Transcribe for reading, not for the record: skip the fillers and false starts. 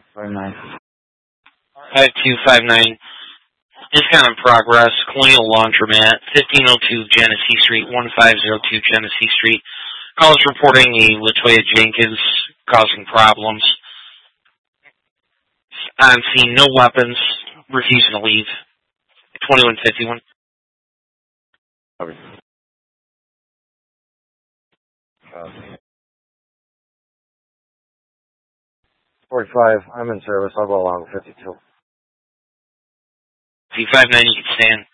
59. 5259. Discount in progress. Colonial Laundromat, 1502 Genesee Street, 1502 Genesee Street. Callers reporting a Latoya Jenkins causing problems. On scene, no weapons, refusing to leave. 2151. Okay. 45, I'm in service. I'll go along with 52. 259, you can stand.